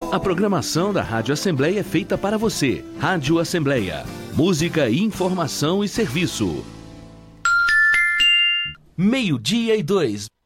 A programação da Rádio Assembleia é feita para você. Rádio Assembleia. Música, informação e serviço. 12:02.